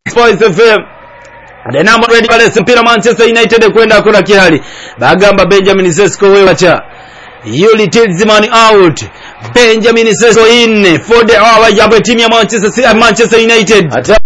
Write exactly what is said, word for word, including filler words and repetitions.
Sports F M. Dynamo ready pale mpira Manchester United kwenda kula kihali. Bagamba Benjamin Sesko wewe acha. Yuli Tillman out. Benjamin Sesko in for the hour ya timu ya Manchester Manchester United. Ata